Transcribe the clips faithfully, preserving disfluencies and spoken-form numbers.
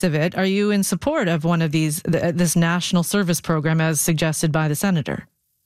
of it, are you in support of one of these, th- this national service program as suggested by the senator?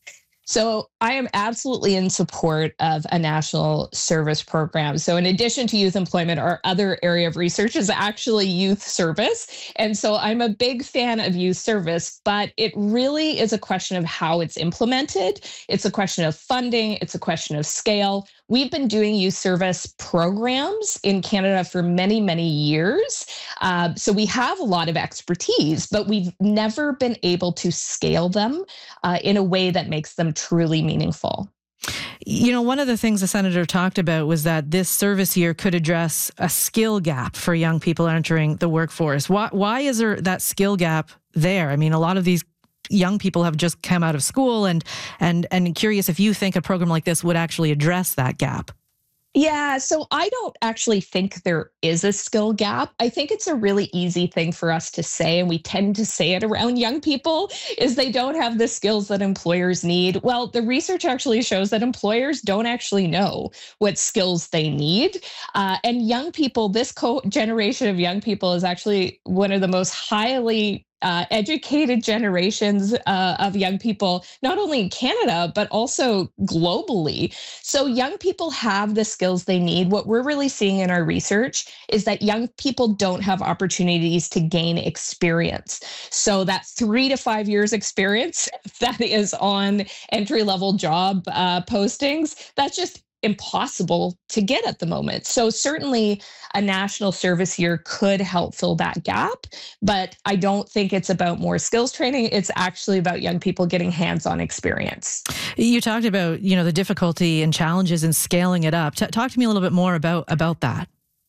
So I am absolutely in support of a national service program. So in addition to youth employment, our other area of research is actually youth service. And so I'm a big fan of youth service, but it really is a question of how it's implemented. It's a question of funding. It's a question of scale. We've been doing youth service programs in Canada for many, many years. Uh, so we have a lot of expertise, but we've never been able to scale them uh, in a way that makes them truly meaningful. You know, one of the things the senator talked about was that this service year could address a skill gap for young people entering the workforce. Why, why is there that skill gap there? I mean, a lot of these young people have just come out of school, and and and curious if you think a program like this would actually address that gap. Yeah, so I don't actually think there is a skill gap. I think it's a really easy thing for us to say, and we tend to say it around young people, is they don't have the skills that employers need. Well, the research actually shows that employers don't actually know what skills they need. Uh, and young people, this co- generation of young people is actually one of the most highly Uh, educated generations uh, of young people, not only in Canada, but also globally. So young people have the skills they need. What we're really seeing in our research is that young people don't have opportunities to gain experience. So that three to five years experience that is on entry-level job uh, postings, that's just impossible to get at the moment. So certainly a national service year could help fill that gap, but I don't think it's about more skills training. It's actually about young people getting hands-on experience. You talked about, you know, the difficulty and challenges in scaling it up. T- talk to me a little bit more about, about that.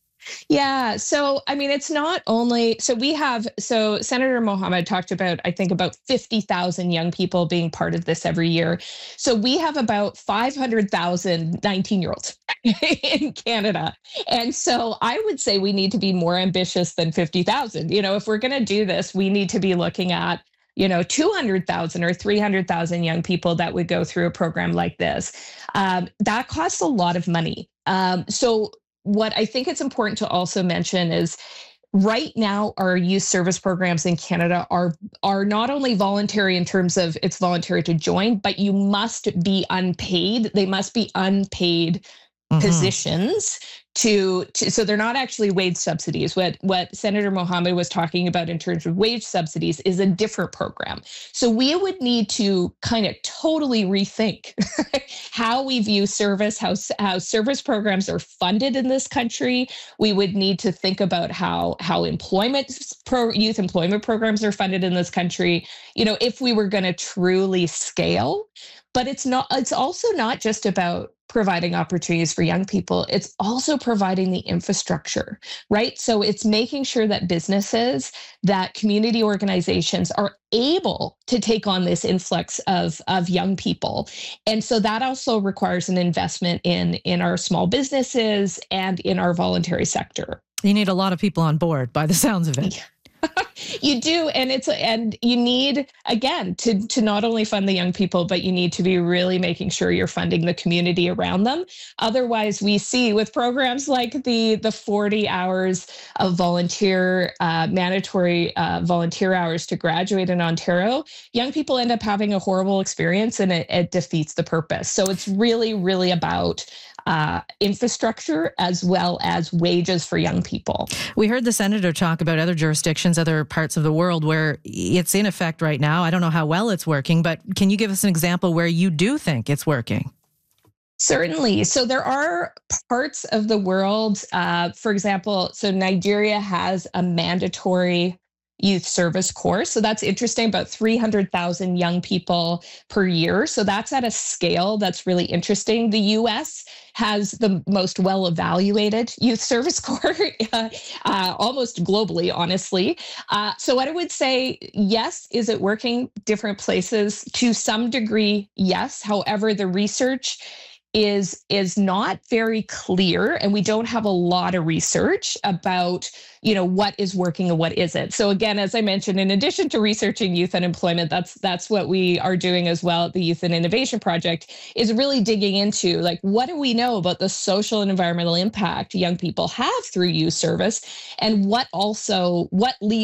Yeah. So, I mean, it's not only, so we have, so Senator Mohammed talked about, I think, about fifty thousand young people being part of this every year. So we have about five hundred thousand nineteen year olds in Canada. And so I would say we need to be more ambitious than fifty thousand. You know, if we're going to do this, we need to be looking at, you know, two hundred thousand or three hundred thousand young people that would go through a program like this. Um, that costs a lot of money. Um, so what I think it's important to also mention is right now our youth service programs in Canada are are not only voluntary in terms of it's voluntary to join, but you must be unpaid. They must be unpaid mm-hmm. positions to, to so they're not actually wage subsidies. What what Senator Mohammed was talking about in terms of wage subsidies is a different program. So we would need to kind of totally rethink how we view service, how how service programs are funded in this country. We would need to think about how how employment pro youth employment programs are funded in this country. You know, if we were going to truly scale. But it's not, it's also not just about providing opportunities for young people. It's also providing the infrastructure, right? So it's making sure that businesses, that community organizations are able to take on this influx of, of young people. And so that also requires an investment in, in our small businesses and in our voluntary sector. You need a lot of people on board by the sounds of it. Yeah. You do, and it's and you need again to to not only fund the young people, but you need to be really making sure you're funding the community around them. Otherwise, we see with programs like the the forty hours of volunteer uh, mandatory uh, volunteer hours to graduate in Ontario, young people end up having a horrible experience, and it, it defeats the purpose. So it's really, really about Uh, infrastructure as well as wages for young people. We heard the senator talk about other jurisdictions, other parts of the world where it's in effect right now. I don't know how well it's working, but can you give us an example where you do think it's working? Certainly. So there are parts of the world, uh, for example, so Nigeria has a mandatory youth service course. So that's interesting, about three hundred thousand young people per year. So that's at a scale that's really interesting. The U S has the most well-evaluated youth service corps, uh, uh, almost globally, honestly. Uh, so what I would say, yes, is it working different places? To some degree, yes. However, the research is is not very clear, and we don't have a lot of research about, you know, what is working and what isn't. So again, as I mentioned, in addition to researching youth unemployment, that's that's what we are doing as well at the Youth and Innovation Project, is really digging into, like, what do we know about the social and environmental impact young people have through youth service, and what also what leads